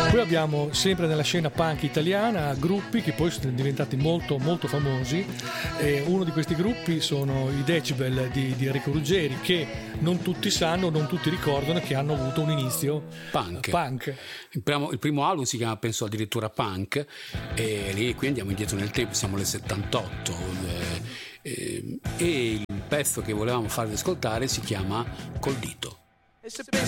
Poi abbiamo sempre nella scena punk italiana gruppi che poi sono diventati molto molto famosi. Uno di questi gruppi sono i Decibel di Enrico Ruggeri, che non tutti sanno, non tutti ricordano che hanno avuto un inizio punk. Il primo album si chiama, penso, addirittura Punk, e lì qui andiamo indietro nel tempo, siamo nel 78, e il pezzo che volevamo farvi ascoltare si chiama Col dito. It's a big